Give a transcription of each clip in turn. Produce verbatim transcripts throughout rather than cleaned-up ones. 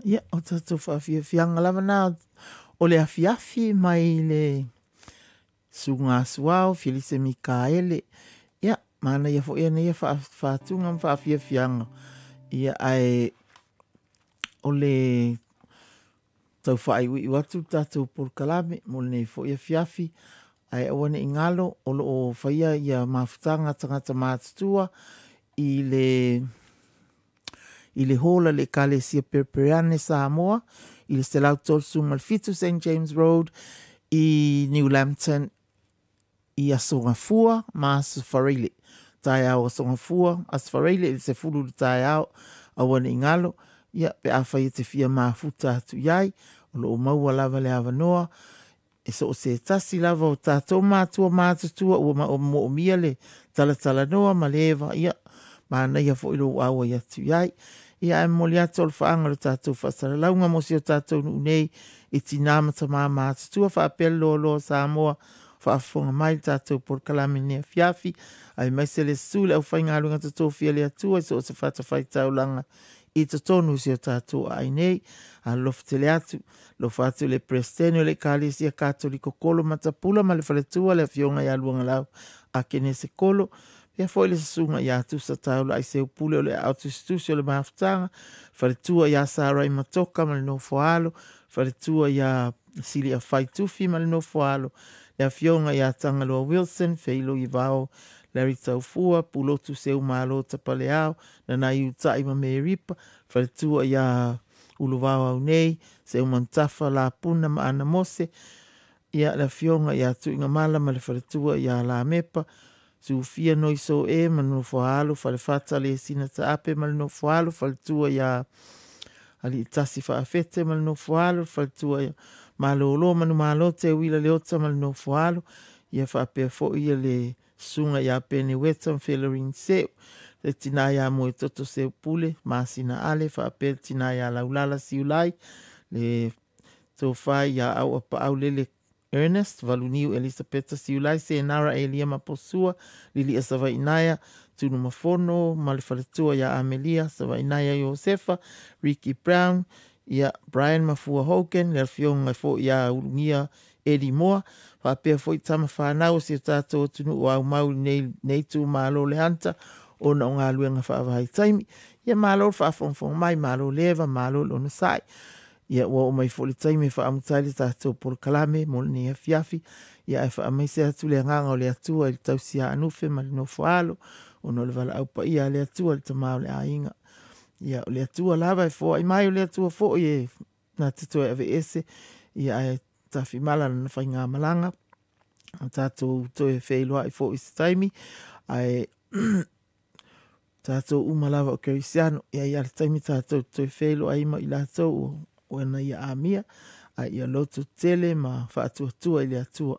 Ia, o tātou whawhiawhianga lava nā, o le awhiawhi mai le sunga suao, Felise Mikaele. Ia, mana ia fo ia na ia whaatunga whawhiawhianga. Ia ai o le tau whai ui watu tātou porkalame, mo le fo ia whiawhi, ai awane ingalo, o lo o whaia ia mawhutanga tangata mātutua, i le... i le hola le Kalesia Perpereane Samoa, i le Selau Tolsu Malfitu Saint James Road, i New Lambton, i Asongafua, ma Asfareile. Tai au Asongafua, Asfareile, i se fulu tai au, awane ingalo, ia pe awhai te fia mafuta atu iai, o lo o maua lava le avanoa, e so o se tasi lava o tātou mātua mātutua, o ma o mo o mia le talatala noa, ma lewa, ia, ma na ia fo ilo awa i atu iai, ia e moli atu o le whaanga le tātou whasara launga mo si o tātou nunei i tinamata mā mātutua whaapelo lo Samoa whaafonga mai tātou por kalame nea fiafi ai mai se le sule au whainga alunga tatou fia le atua i so o se whata whai taulanga i to tonu si o tātou ai nei a lofu te le atu lo whatu le prestene o le Kalesia Katoliko kolo matapula ma le whaletua le fionga i aluanga lau a kene se kolo. Ia foi le sunga ia tu sa taula ai se upule o le autostusio le mafutanga, fare tua ia sara i matoka ma le no foalo, fare tua ia sili a fai tufi ma le no foalo, le fionga ia tangaloa Wilson, feilo i vao Larry Taufua, pulotu se umalo tapaleao, na na iu tai ma me ripa, fare tua ia uluvao au nei, se umantafa la puna ma ana mose, ia le fionga ia tu inga mala ma le fare tua ia la mepa, su fia noi so e manu foalo fale fata le sina ta ape manu foalo fale tua ya ali tasi fa afete manu foalo fale tua ya malo lo manu malo te wila le ota manu foalo ya fa ape fo ia le sunga ya pene weta felerin se le tina ya mo toto se pule masina ale fa ape tina ya laulala siulai le so fa ya au pa au le Ernest, Valuniu Elisabetta Siulai, se nara Elia Maposua, Lili Asava Inaya, Tunu Mafono, Malifaletua ya Amelia, Sava Inaya Josefa, Ricky Brown, ya Brian Mafua Hogan, Lerfionga fo ya Ulungia Eddie Moore, Whapea fo i tama whanau si o tātou tunu o au mau nei, nei tu malo le hanta, o na o ngā luenga whaavahai taimi, ya malo whaafongfong mai, malo leva, malo lona sai, ia ua o mai fo le taimi wha amutai le tātou por kalame mo le nea fiafi ia e wha amai se atu le nganga o le atua i tau sia anufe ma le no foalo o no le wala au pa ia le atua le tamau le ainga ia o le atua lava e fo ai mai o le atua fo i e na tito e ave ese ia e tafi mala na whai ngā malanga tātou to e whailoa i fo i se taimi ai tātou umalava o kerisiano ia ia le taimi tātou to e whailoa ai ma i lātou o na ia amia, a ia lotu tele ma whaatua-tua ili atua.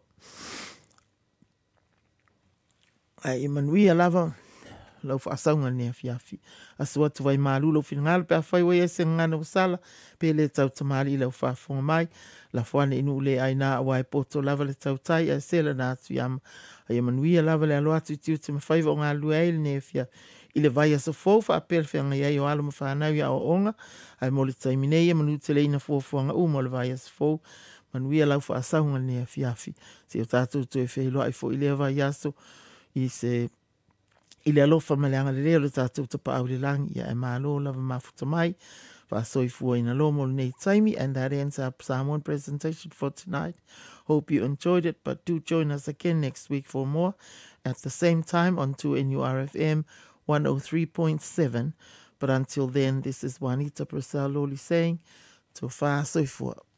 A i manuia lava, lau whaasaunga nea fiafi. Asu atu vai maalu lau whingalo, pe a whai wai ese ngana usala, pe le tau tamari lau whaafonga mai, la whane inu le aina awai poto lava le tau tai, a sela na atu yama. A i manuia lava le alo atu i tiu te mawhaiva o ngā lua eile nea fiafi. I le vai aso fou wha apel whianga iai o alo ma whanau ia o onga, ai mo le taiminei manu te leina fuafuanga u mo le vai aso fou, manuia lau wha asaunga nea fiafi. Se o tātou tu e whehilo ai fo i le vai aso, i se i le alofa ma le anga le leo le tātou tapa au le langi, ia e malo lava mafuta mai, wha soi fua ina lo mo le nei taimi, and that ends our Psalm one presentation for tonight. Hope you enjoyed it, but do join us again next week for more, at the same time on two N U R F M, one oh three point seven. But until then, this is Juanita Purcell Loli saying, to far so far.